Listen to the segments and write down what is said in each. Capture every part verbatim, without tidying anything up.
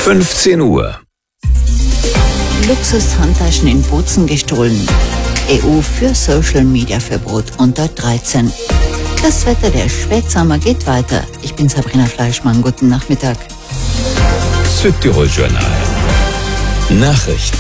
fünfzehn Uhr. Luxushandtaschen in Bozen gestohlen. E U für Social-Media-Verbot unter dreizehn. Das Wetter der Spätsommer geht weiter. Ich bin Sabrina Fleischmann. Guten Nachmittag. Südtirol-Journal. Nachrichten.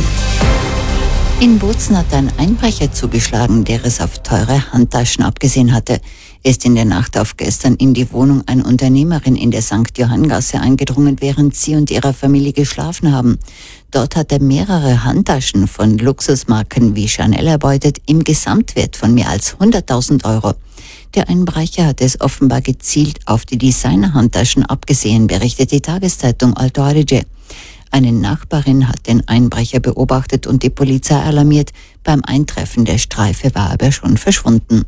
In Bozen hat ein Einbrecher zugeschlagen, der es auf teure Handtaschen abgesehen hatte. Er ist in der Nacht auf gestern in die Wohnung einer Unternehmerin in der Sankt Johanngasse eingedrungen, während sie und ihre Familie geschlafen haben. Dort hat er mehrere Handtaschen von Luxusmarken wie Chanel erbeutet, im Gesamtwert von mehr als hunderttausend Euro. Der Einbrecher hat es offenbar gezielt auf die Designer-Handtaschen abgesehen, berichtet die Tageszeitung Alto Adige. Eine Nachbarin hat den Einbrecher beobachtet und die Polizei alarmiert. Beim Eintreffen der Streife war er aber schon verschwunden.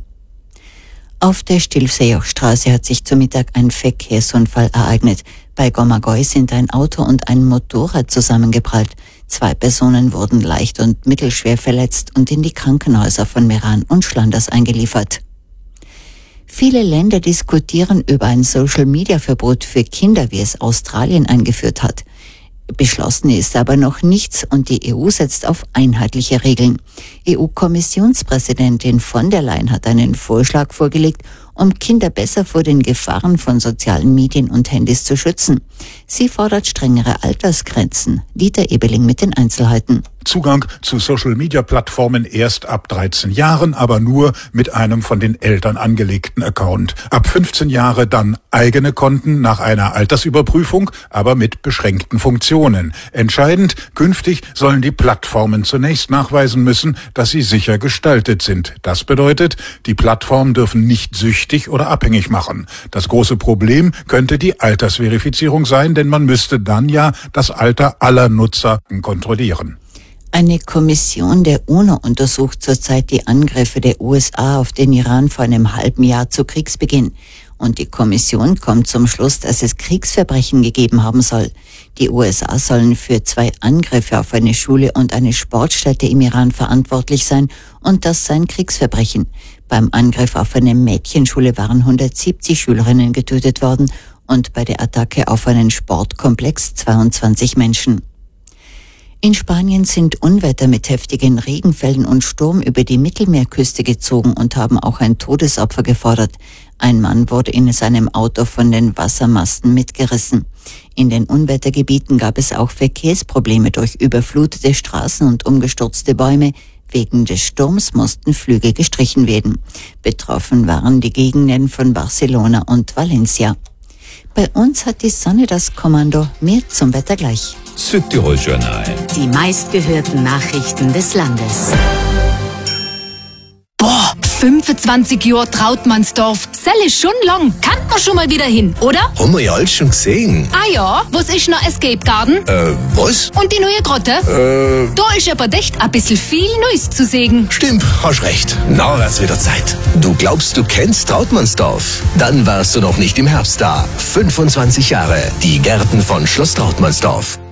Auf der Stilfseejochstraße hat sich zu Mittag ein Verkehrsunfall ereignet. Bei Gomagoi sind ein Auto und ein Motorrad zusammengeprallt. Zwei Personen wurden leicht und mittelschwer verletzt und in die Krankenhäuser von Meran und Schlanders eingeliefert. Viele Länder diskutieren über ein Social-Media-Verbot für Kinder, wie es Australien eingeführt hat. Beschlossen ist aber noch nichts und die E U setzt auf einheitliche Regeln. E U-Kommissionspräsidentin von der Leyen hat einen Vorschlag vorgelegt, um Kinder besser vor den Gefahren von sozialen Medien und Handys zu schützen. Sie fordert strengere Altersgrenzen. Dieter Ebeling mit den Einzelheiten. Zugang zu Social-Media-Plattformen erst ab dreizehn Jahren, aber nur mit einem von den Eltern angelegten Account. Ab fünfzehn Jahre dann eigene Konten nach einer Altersüberprüfung, aber mit beschränkten Funktionen. Entscheidend, künftig sollen die Plattformen zunächst nachweisen müssen, dass sie sicher gestaltet sind. Das bedeutet, die Plattformen dürfen nicht süchtig oder abhängig machen. Das große Problem könnte die Altersverifizierung sein, denn man müsste dann ja das Alter aller Nutzer kontrollieren. Eine Kommission der UNO untersucht zurzeit die Angriffe der U S A auf den Iran vor einem halben Jahr zu Kriegsbeginn. Und die Kommission kommt zum Schluss, dass es Kriegsverbrechen gegeben haben soll. Die U S A sollen für zwei Angriffe auf eine Schule und eine Sportstätte im Iran verantwortlich sein und das sei ein Kriegsverbrechen. Beim Angriff auf eine Mädchenschule waren hundertsiebzig Schülerinnen getötet worden und bei der Attacke auf einen Sportkomplex zweiundzwanzig Menschen. In Spanien sind Unwetter mit heftigen Regenfällen und Sturm über die Mittelmeerküste gezogen und haben auch ein Todesopfer gefordert. Ein Mann wurde in seinem Auto von den Wassermasten mitgerissen. In den Unwettergebieten gab es auch Verkehrsprobleme durch überflutete Straßen und umgestürzte Bäume. Wegen des Sturms mussten Flüge gestrichen werden. Betroffen waren die Gegenden von Barcelona und Valencia. Bei uns hat die Sonne das Kommando. Mehr zum Wetter gleich. Südtirol-Journal. Die meistgehörten Nachrichten des Landes. Boah, fünfundzwanzig Jahre Trautmannsdorf. Das ist schon lang. Kann man schon mal wieder hin, oder? Haben wir ja alles schon gesehen. Ah ja, was ist noch Escape Garden? Äh, was? Und die neue Grotte? Äh, Da ist aber echt ein bisschen viel Neues zu sehen. stimmt, hast recht. Na, wird's wieder Zeit. Du glaubst, du kennst Trautmannsdorf? Dann warst du noch nicht im Herbst da. fünfundzwanzig Jahre. Die Gärten von Schloss Trautmannsdorf.